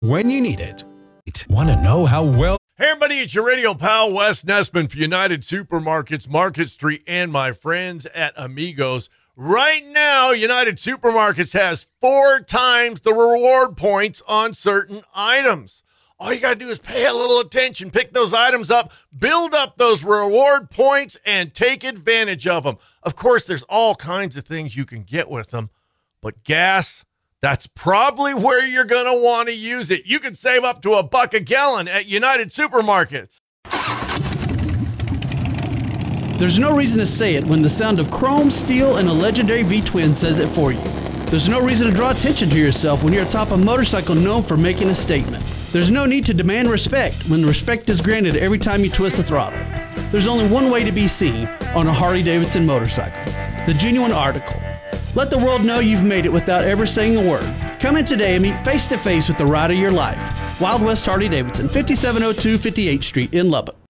when you need it. Want to know how well? Hey, everybody, it's your radio pal, Wes Nessman for United Supermarkets, Market Street, and my friends at Amigos. Right now, United Supermarkets has 4 times the reward points on certain items. All you got to do is pay a little attention, pick those items up, build up those reward points, and take advantage of them. Of course, there's all kinds of things you can get with them, but gas, that's probably where you're going to want to use it. You can save up to $1 a gallon at United Supermarkets. There's no reason to say it when the sound of chrome, steel, and a legendary V-twin says it for you. There's no reason to draw attention to yourself when you're atop a motorcycle known for making a statement. There's no need to demand respect when respect is granted every time you twist the throttle. There's only one way to be seen on a Harley-Davidson motorcycle, the genuine article. Let the world know you've made it without ever saying a word. Come in today and meet face-to-face with the ride of your life. Wild West Harley-Davidson, 5702 58th Street in Lubbock.